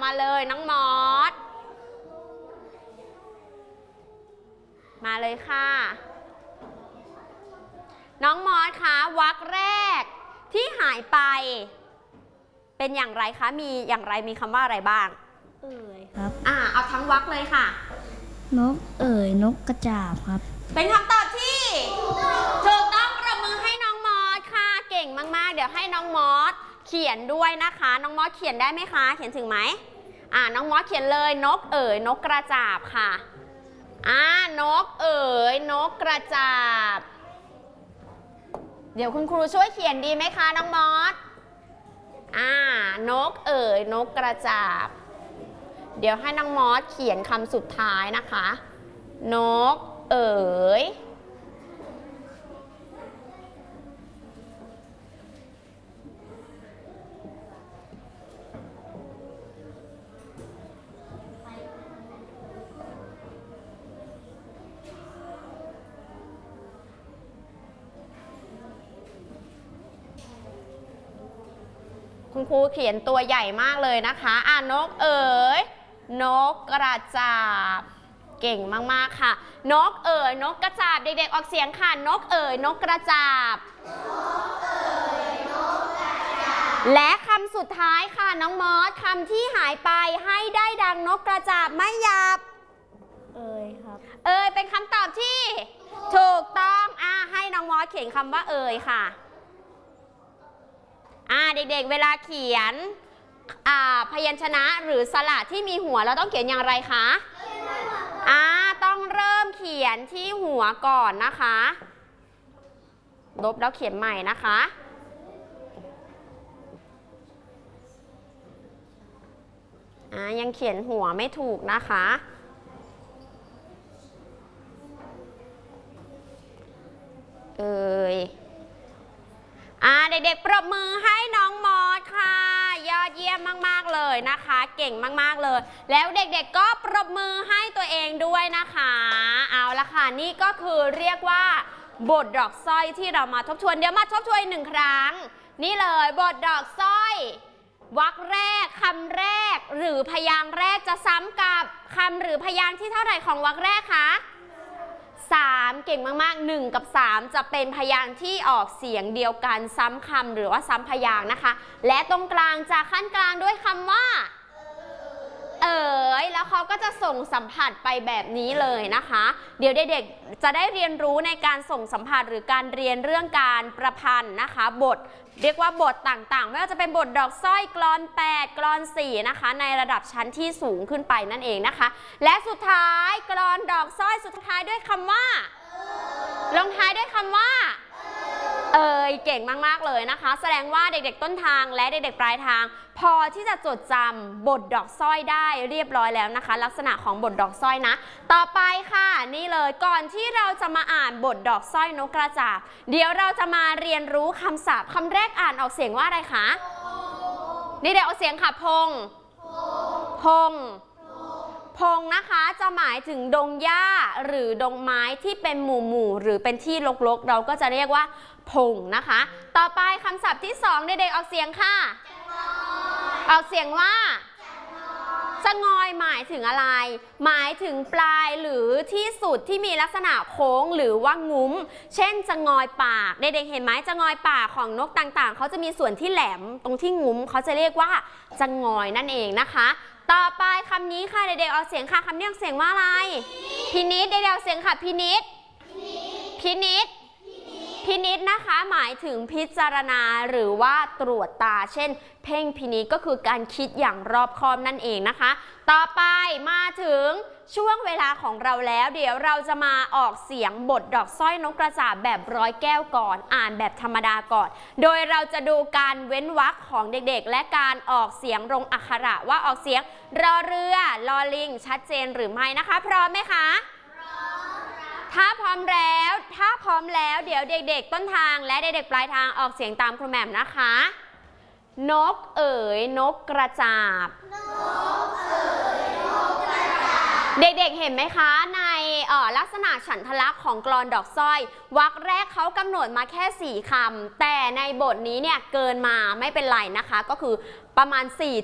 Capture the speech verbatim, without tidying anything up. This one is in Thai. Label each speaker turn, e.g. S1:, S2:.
S1: มาเลยน้องมอสมาเลยค่ะน้องมอสคะวรรคแรกที่หายไปเป็นอย่างไรคะมีอย่างไรมีคำว่าอะไรบ้าง
S2: เอ่ยครับ
S1: อ่าเอาทั้งวรรคเลยค่ะ
S2: นกเอ่ยนกกระจาบครับ
S1: เป็นคำตอบที่ถูกต้องปรบมือให้น้องมอสค่ะเก่งมากๆเดี๋ยวให้น้องมอสเขียนด้วยนะคะน้องมอสเขียนได้ไหมคะเขียนถึงไหมอ่าน้องมอสเขียนเลยนกเอ๋ยนกกระจาบค่ะอ่านกเอ๋ยนกกระจาบเดี๋ยวคุณครูช่วยเขียนดีไหมคะน้องมอสอ่านกเอ๋ยนกกระจาบเดี๋ยวให้น้องมอสเขียนคำสุดท้ายนะคะนกเอ๋ยคุณครูเขียนตัวใหญ่มากเลยนะคะอ่านกเอ๋ยนกกระจาบเก่งมากๆค่ะนกเอ๋ยนกกระจาบเด็กๆออกเสียงค่ะนกเอ๋ยนกกระจาบและคำสุดท้ายค่ะน้องมอสคำที่หายไปให้ได้ดังนกกระจาบไม่หยาบ
S2: เอ่ยครับ
S1: เอ่ยเป็นคำตอบที่ถูกต้องอ่ะให้น้องมอสเขียนคำว่าเอ่ยค่ะอ่าเด็กๆเวลาเขียนอ่าพยัญชนะหรือสระที่มีหัวเราต้องเขียนอย่างไรคะอ่าต้องเริ่มเขียนที่หัวก่อนนะคะลบแล้วเขียนใหม่นะคะอ่ายังเขียนหัวไม่ถูกนะคะเอ่ยอ่าเด็กๆปรบมือให้น้องมอสค่ะยอดเยี่ยมมากๆเลยนะคะเก่งมากๆเลยแล้วเด็กๆก็ปรบมือให้ตัวเองด้วยนะคะเอาละค่ะนี่ก็คือเรียกว่าบทดอกสร้อยที่เรามาทบทวนเดี๋ยวมาทบทวนหนึ่งครั้งนี่เลยบทดอกสร้อยวรรคแรกคำแรกหรือพยางค์แรกจะซ้ำกับคำหรือพยางค์ที่เท่าไหร่ของวรรคแรกคะสามเก่งมากๆหนึ่งกับสามจะเป็นพยางค์ที่ออกเสียงเดียวกันซ้ำคำหรือว่าซ้ำพยางค์นะคะและตรงกลางจะขั้นกลางด้วยคำว่าเอ๋ยแล้วเขาก็จะส่งสัมผัสไปแบบนี้เลยนะคะเดี๋ยวเด็กๆจะได้เรียนรู้ในการส่งสัมผัสหรือการเรียนเรื่องการประพันธ์นะคะบทเรียกว่าบทต่างๆไม่ว่าจะเป็นบทดอกสร้อยกลอนแปดกลอนสี่นะคะในระดับชั้นที่สูงขึ้นไปนั่นเองนะคะและสุดท้ายกลอนดอกสร้อยสุดท้ายด้วยคำว่าลงท้ายด้วยคำว่าเอ่ยเก่งมากๆเลยนะคะแสดงว่าเด็กๆต้นทางและเด็กๆปลายทางพอที่จะจดจำบทดอกสร้อยได้เรียบร้อยแล้วนะคะลักษณะของบทดอกสร้อยนะต่อไปค่ะนี่เลยก่อนที่เราจะมาอ่านบทดอกสร้อยนกกระจาบเดี๋ยวเราจะมาเรียนรู้คำศัพท์คำแรกอ่านออกเสียงว่าอะไรคะนี่เดี๋ยวเอาเสียงค่ะพงพงพงนะคะจะหมายถึงดงหญ้าหรือดงไม้ที่เป็นหมู่หมู่หรือเป็นที่รกๆเราก็จะเรียกว่าพงนะคะต่อไปคำศัพท์ที่สองเด็กๆออกเสียงค่ะออกเสียงว่าจะงอยหมายถึงอะไรหมายถึงปลายหรือที่สุดที่มีลักษณะโค้งหรือว่างุ้มเช่นจะงอยปากเด็กๆเห็นไหมจะงอยปากของนกต่างๆเขาจะมีส่วนที่แหลมตรงที่งุ้มเขาจะเรียกว่าจะงอยนั่นเองนะคะต่อไปคำนี้ค่ะเด็กๆออกเสียงค่ะคำนี้ออกเสียงว่าอะไรพินิจเด็กๆออกเสียงค่ะพินิจพินิจพินิจนะคะหมายถึงพิจารณาหรือว่าตรวจตาเช่นเพ่งพินิจก็คือการคิดอย่างรอบคอบนั่นเองนะคะต่อไปมาถึงช่วงเวลาของเราแล้วเดี๋ยวเราจะมาออกเสียงบทดอกสร้อยนกกระจาบแบบร้อยแก้วก่อนอ่านแบบธรรมดาก่อนโดยเราจะดูการเว้นวรรคของเด็กๆและการออกเสียงลงอักขระว่าออกเสียงรอเรือลอลิงชัดเจนหรือไม่นะคะพร้อมไหมคะถ้าพร้อมแล้วถ้าพร้อมแล้วเดี๋ยวเด็กๆต้นทางและเด็กๆปลายทางออกเสียงตามครูแหม่มนะคะนกเอ๋ยนกกระจาบนกเอ๋ยนกกระจาบเด็กๆเห็นไหมคะในลักษณะฉันทลักษณ์ของกลอนดอกสร้อยวรรคแรกเขากำหนดมาแค่สี่คำแต่ในบทนี้เนี่ยเกินมาไม่เป็นไรนะคะก็คือประมาณ สี่